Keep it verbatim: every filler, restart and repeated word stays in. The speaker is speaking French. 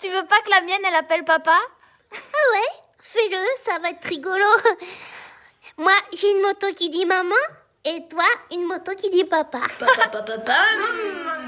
Tu veux pas que la mienne, elle appelle papa? Ah ouais, fais-le, ça va être rigolo. Moi, j'ai une moto qui dit maman, et toi, une moto qui dit papa. Papa, papa, papa.